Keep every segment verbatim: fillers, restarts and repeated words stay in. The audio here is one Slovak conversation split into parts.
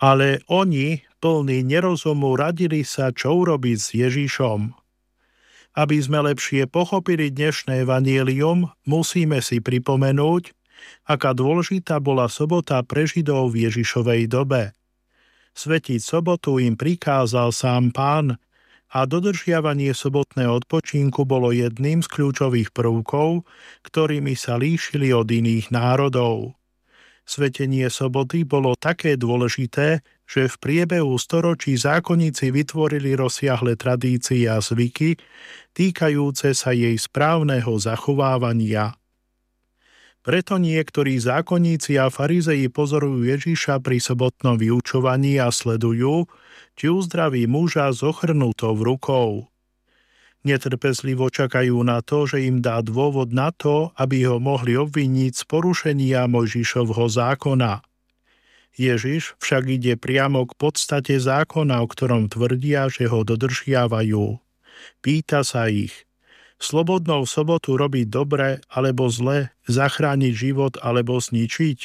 Ale oni, plní nerozumu, radili sa, čo urobiť s Ježišom. Aby sme lepšie pochopili dnešné evanjelium, musíme si pripomenúť, aká dôležitá bola sobota pre Židov v Ježišovej dobe. Svetiť sobotu im prikázal sám Pán a dodržiavanie sobotného odpočinku bolo jedným z kľúčových prvkov, ktorými sa líšili od iných národov. Svetenie soboty bolo také dôležité, že v priebehu storočí zákonníci vytvorili rozsiahle tradície a zvyky týkajúce sa jej správneho zachovávania. Preto niektorí zákonníci a farizei pozorujú Ježiša pri sobotnom vyučovaní a sledujú, či uzdraví muža s ochrnutou rukou. Netrpezlivo čakajú na to, že im dá dôvod na to, aby ho mohli obviniť z porušenia Mojžišovho zákona. Ježiš však ide priamo k podstate zákona, o ktorom tvrdia, že ho dodržiavajú. Pýta sa ich: slobodnou sobotu robiť dobre alebo zle, zachrániť život alebo zničiť?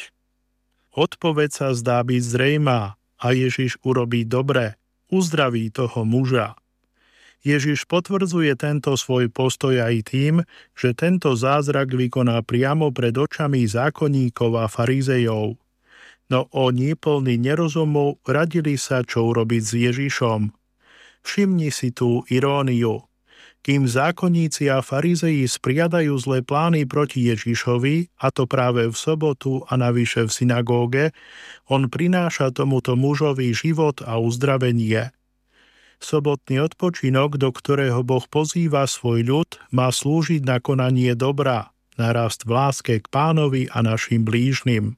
Odpoveď sa zdá byť zrejmá a Ježiš urobí dobre, uzdraví toho muža. Ježiš potvrdzuje tento svoj postoj aj tým, že tento zázrak vykoná priamo pred očami zákonníkov a farizejov. No oni, plní nerozumu, radili sa, čo urobiť s Ježišom. Všimni si tú iróniu. Kým zákonníci a farizeji spriadajú zlé plány proti Ježišovi, a to práve v sobotu a navyše v synagóge, on prináša tomuto mužovi život a uzdravenie. Sobotný odpočinok, do ktorého Boh pozýva svoj ľud, má slúžiť na konanie dobra, na rast v láske k Pánovi a našim blížnym.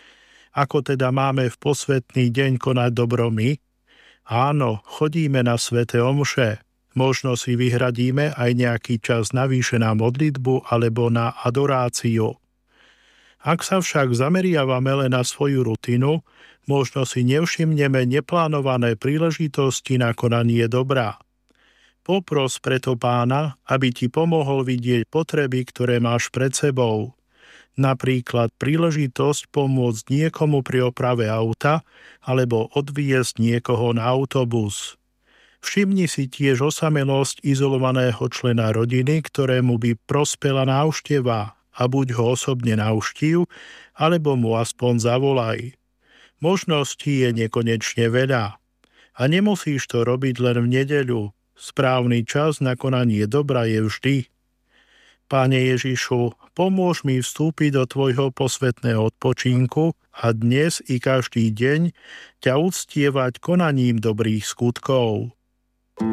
Ako teda máme v posvätný deň konať dobro my? Áno, chodíme na sväté omše. Možno si vyhradíme aj nejaký čas navýše na modlitbu alebo na adoráciu. Ak sa však zameriavame len na svoju rutinu, možno si nevšimneme neplánované príležitosti na konanie dobra. Popros preto Pána, aby ti pomohol vidieť potreby, ktoré máš pred sebou. Napríklad príležitosť pomôcť niekomu pri oprave auta alebo odviesť niekoho na autobus. Všimni si tiež osamelosť izolovaného člena rodiny, ktorému by prospela návšteva, a buď ho osobne navštív, alebo mu aspoň zavolaj. Možností je nekonečne veľa. A nemusíš to robiť len v nedeľu. Správny čas na konanie dobra je vždy. Páne Ježišu, pomôž mi vstúpiť do tvojho posvätného odpočinku a dnes i každý deň ťa uctievať konaním dobrých skutkov.